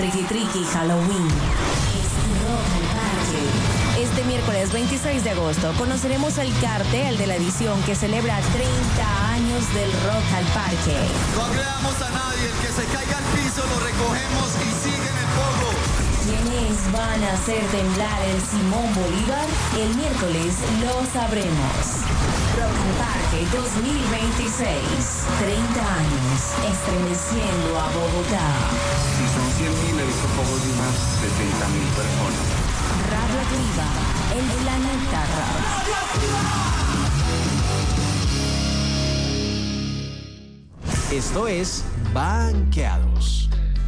Triqui Triqui Halloween. Es Rock al Parque. Este miércoles 26 de agosto conoceremos el cartel de la edición que celebra 30 años del Rock al Parque. No agredamos a nadie, el que se caiga al piso lo recogemos y sigue en el pogo. ¿Quiénes van a hacer temblar el Simón Bolívar? El miércoles lo sabremos. Rock al Parque 2026. 30 años estremeciendo a Bogotá. Si son 100.000, he visto pocos de unas 70.000 personas. Radio Activa, el planeta rock. Esto es Banqueados.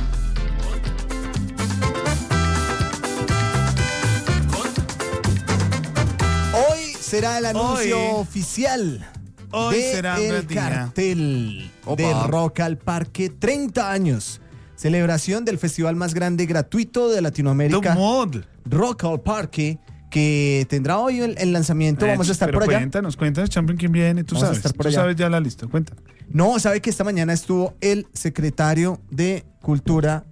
Hoy será el anuncio oficial será del cartel de Rock al Parque. 30 años. Celebración del festival más grande gratuito de Latinoamérica. Rock al Parque, que tendrá hoy el lanzamiento. Vamos a estar por allá. Cuéntanos, Champion, quién viene. Tú Vamos a sabes, estar por tú allá. sabes ya la lista. Cuéntanos. No, sabe que esta mañana estuvo el secretario de Cultura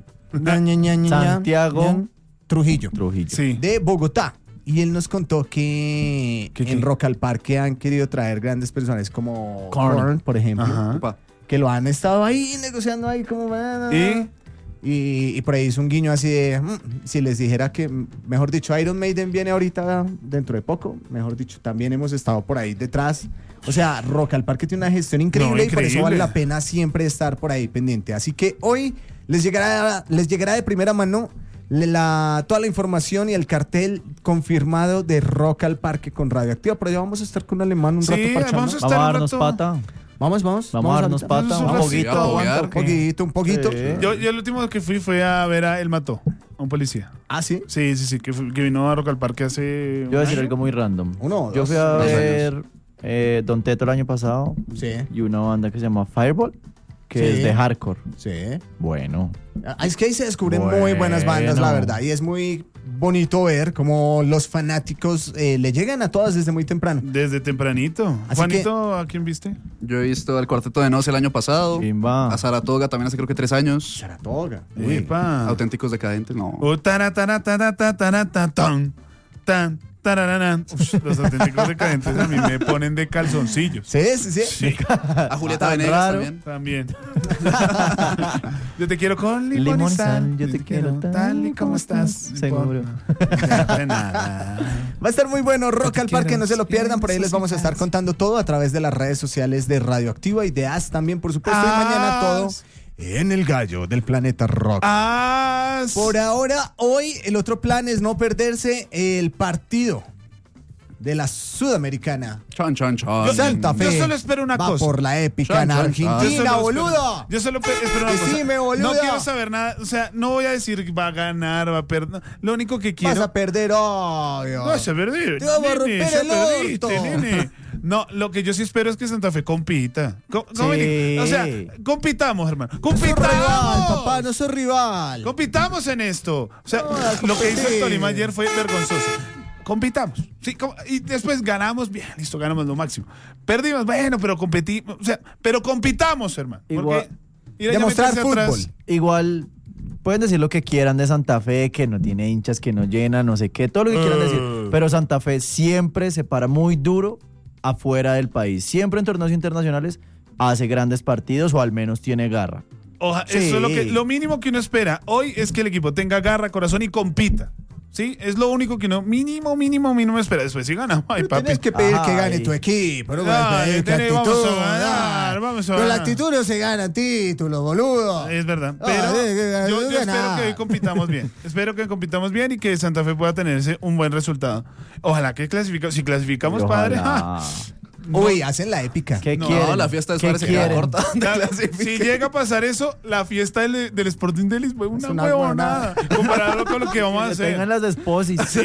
Santiago Trujillo. Sí. De Bogotá. Y él nos contó que en Rock al Parque han querido traer grandes personajes como Korn, por ejemplo. Ajá. Que lo han estado ahí negociando ahí como... Y por ahí hizo un guiño así de... si les dijera que, mejor dicho, Iron Maiden viene ahorita dentro de poco, mejor dicho, también hemos estado por ahí detrás. O sea, Rock al Parque tiene una gestión increíble y por eso vale la pena siempre estar por ahí pendiente. Así que hoy les llegará de primera mano toda la información y el cartel confirmado de Rock al Parque con Radioactiva. Por allá vamos a estar con un alemán un rato parchando. Vamos a estar Vamos a darnos pata. Vamos a darnos pata. Un poquito. Sí. Yo el último que fui fue a ver a Él Mató, a un policía. ¿Ah, sí? Sí, que vino a Rock al Parque hace... Yo voy a decir algo muy random. Yo fui a dos ver Don Teto el año pasado. Sí. Y una banda que se llama Fireball, que es de hardcore. Sí. Bueno. Es que ahí se descubren muy buenas bandas, la verdad. Y es muy bonito ver cómo los fanáticos le llegan a todas desde muy temprano. Desde tempranito. Así Juanito, ¿a quién viste? Yo he visto al Cuarteto de Nos el año pasado. Chimba. A Saratoga también hace creo que 3 años. Saratoga. Epa. Auténticos Decadentes, no. Tarararán. Los Auténticos Decadentes a mí me ponen de calzoncillos. Sí. A Julieta Venegas también. Yo te quiero con limón y sal. Yo te quiero tal y como estás. Seguro. Nada. Va a estar muy bueno Rock al Parque, quiero, no se lo pierdan. Por ahí les vamos a estar contando todo a través de las redes sociales de Radioactiva y de AS también, por supuesto. Y mañana todo en el gallo del planeta rock. Por ahora, hoy el otro plan es no perderse el partido de la Sudamericana. Santa Fe. Yo solo espero una cosa. Por la épica en Argentina, boludo. Yo solo espero una cosa. Decime, boludo. No quiero saber nada. O sea, no voy a decir va a ganar, va a perder. Lo único que quiero. Vas a perder, obvio. Vas a perder. Te vamos a romper el orto. No, lo que yo sí espero es que Santa Fe compita. Sí. O sea, compitamos, hermano. No ¡Compitamos! sos rival, papá, no sos rival. Compitamos en esto. O sea, lo que hizo el Tolima ayer fue vergonzoso. Compitamos. Sí, y después ganamos. Bien, listo, ganamos lo máximo. Perdimos, bueno, pero competimos. O sea, pero compitamos, hermano. Igual, demostrar fútbol. Atrás, igual pueden decir lo que quieran de Santa Fe, que no tiene hinchas, que no llena, no sé qué, todo lo que quieran decir. Pero Santa Fe siempre se para muy duro afuera del país. Siempre en torneos internacionales hace grandes partidos o al menos tiene garra. Eso es lo mínimo que uno espera. Hoy es que el equipo tenga garra, corazón y compita. ¿Sí? Es lo único que uno mínimo espera. Después si ganamos, ay, papi. Tienes que pedir que gane tu equipo. No, vamos a ganar. Con la actitud no se ganan títulos, boludo. Es verdad. Pero yo espero que hoy compitamos bien. Espero que compitamos bien y que Santa Fe pueda tenerse un buen resultado. Ojalá que si clasificamos, padre. Uy, hacen la épica. ¿Qué quieren? La fiesta de Suárez se queda corta. Si llega a pasar eso, la fiesta del Sporting de Lisboa fue una huevonada. Comparado con lo que vamos a hacer. Tengan las de Esposis. Sí.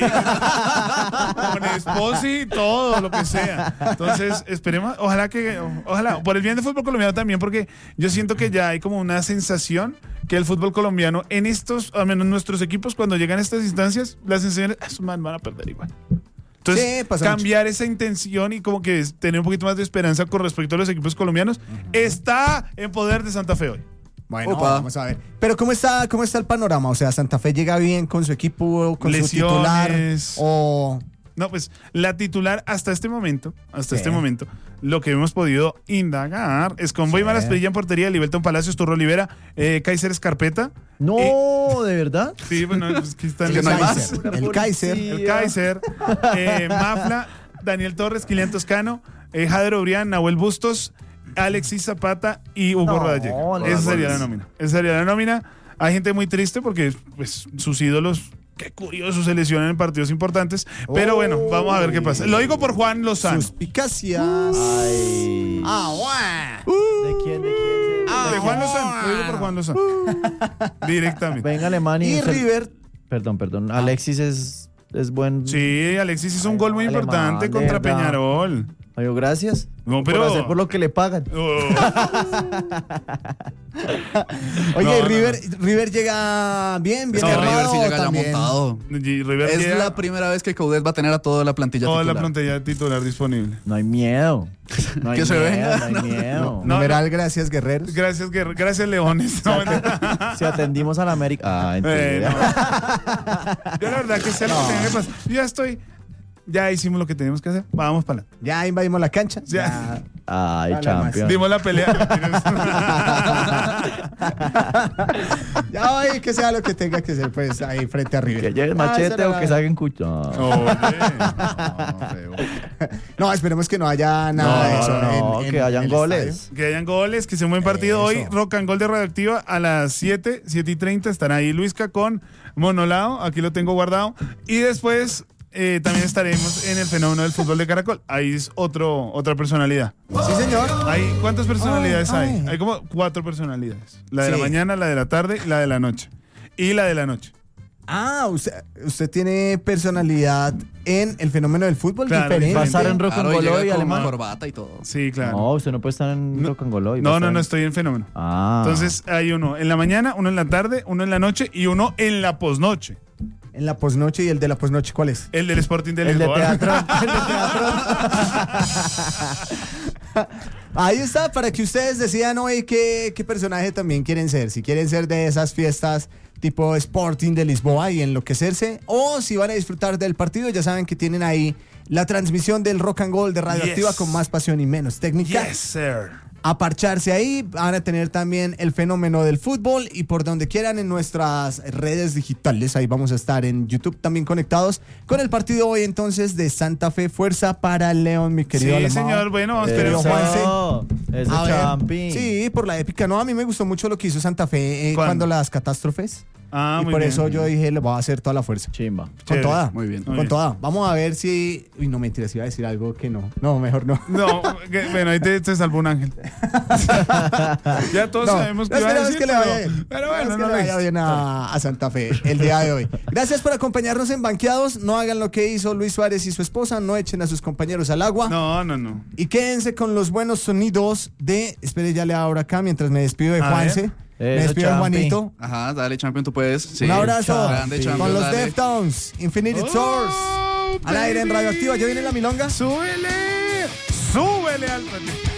Con Esposi y todo, lo que sea. Entonces, esperemos, ojalá, por el bien del fútbol colombiano también, porque yo siento que ya hay como una sensación que el fútbol colombiano, en estos, al menos nuestros equipos, cuando llegan a estas instancias, las sensaciones, esos man van a perder igual. Entonces, cambiar esa intención y como que tener un poquito más de esperanza con respecto a los equipos colombianos está en poder de Santa Fe hoy. Bueno, Opa. vamos a ver. Pero ¿cómo está el panorama? O sea, ¿Santa Fe llega bien con su equipo, con su titular? Lesiones. O... No, pues la titular hasta este momento, Sí. lo que hemos podido indagar es con Boy Malasprilla en portería, Libelton Palacios, Turro Olivera, Kaiser Escarpeta. No, ¿de verdad? Sí, bueno, pues que están Es que no hay más. El Kaiser. El Kaiser, Mafla, Daniel Torres, Kilian Toscano, Jader Obrián, Nahuel Bustos, Alexis Zapata y Hugo Rodallega. no, Esa sería la goles. nómina. Esa sería la nómina. Hay gente muy triste porque pues, sus ídolos, qué curioso, se lesionan en partidos importantes. Pero bueno, vamos a ver qué pasa. Lo digo por Juan Lozano. Suspicacias. Ay. ¿De quién? De Juan Lozano. Lo digo por Juan Lozano. Directamente. Venga, Alemania. Y River. Perdón. Alexis es buen. Sí, Alexis hizo un gol muy Alemán, importante de contra verdad. Peñarol. Oye, gracias. No, pero... Por hacer por lo que le pagan. Oh. Oye, No, ¿y no, River llega bien Es que River armado sí llega ya también? montado. Y River Es llega la primera vez que Coudet va a tener a toda la plantilla toda la titular. plantilla titular disponible. No hay miedo. No hay Que se miedo, venga. no hay miedo. No, Numeral, gracias, guerreros. Gracias, gracias Leones. No, mentira. Si atendimos a la América. Ah, No. Yo la verdad que sé lo que tengo que pasar. Yo ya estoy. Ya hicimos lo que teníamos que hacer. Vamos para adelante. Ya invadimos la cancha. Ya. Ay, Dale champion. Dimos la pelea. Ya oye, que sea lo que tenga que ser, pues, ahí frente a River. Que lleve el Ah, machete será o que saquen cucho. No, esperemos que no haya nada de eso. No, que hayan el goles. estadio. Que hayan goles, que sea un buen partido Eso. hoy. Rock and Gold de Radioactiva a las 7:30 estará ahí Luisca con Monolao. Aquí lo tengo guardado. Y después también estaremos en el fenómeno del fútbol de Caracol. Ahí es otra personalidad. Sí, señor. ¿Cuántas personalidades Ay. hay? Hay como 4 personalidades. La de la Sí. mañana, la de la tarde y la de la noche. Y la de la noche. Ah, usted tiene personalidad en el fenómeno del fútbol Claro, diferente. ¿Va a estar en Rock and Claro, Roll llega hoy, con Alemán? corbata y todo. Sí, claro. No, usted no puede estar en No. Rock and Roll hoy. No, estoy en fenómeno. Ah. Entonces hay uno en la mañana, uno en la tarde, uno en la noche y uno en la posnoche. En la posnoche, y el de la posnoche, ¿cuál es? El del Sporting de El de Lisboa. teatro. El de teatro. Ahí está, para que ustedes decidan hoy qué personaje también quieren ser. Si quieren ser de esas fiestas tipo Sporting de Lisboa y enloquecerse, o si van a disfrutar del partido, ya saben que tienen ahí la transmisión del Rock and Roll de Radioactiva Yes. con más pasión y menos técnica. Yes, sir. A parcharse ahí, van a tener también el fenómeno del fútbol y por donde quieran en nuestras redes digitales, ahí vamos a estar en YouTube también conectados con el partido hoy entonces de Santa Fe. Fuerza para el León, mi querido Sí, Alemán. señor. Bueno, Querido esperemos. Juanse. Ese A ver, champi. sí, por la épica. No, a mí me gustó mucho lo que hizo Santa Fe ¿Cuándo? cuando las catástrofes. Ah, Y muy por bien. eso yo dije, le voy a hacer toda la fuerza. Chimba. Con Chévere. toda. Muy bien. Con bien. toda. Vamos a ver si... Uy, no, mentiras, iba a decir algo que no. No, mejor no. No, bueno, ahí te salvó un ángel. Ya todos No, sabemos que no iba a esperemos decir, que le vaya bien. pero bueno, Esperemos no que lo le vaya hice. bien a Santa Fe el día de hoy. Gracias por acompañarnos en Banqueados. No hagan lo que hizo Luis Suárez y su esposa. No echen a sus compañeros al agua. No. Y quédense con los buenos sonidos de... Espere, ya le abro acá mientras me despido de A Juanse. ver. Me Eso, despido de Champi. Juanito. Ajá, dale, Champion, tú puedes. Sí. Un abrazo. Grande, Champion, Con los dale. Deftones, Infinity Source. Al aire en baby. Radioactiva. ¿Ya viene la milonga? Súbele al